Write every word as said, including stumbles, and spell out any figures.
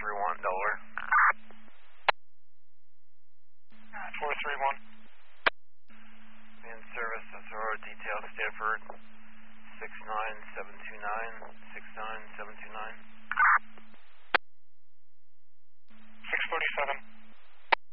three one, Delaware. four three one. In service, Aurora Detail, Stanford, six nine seven two nine, six nine seven two nine.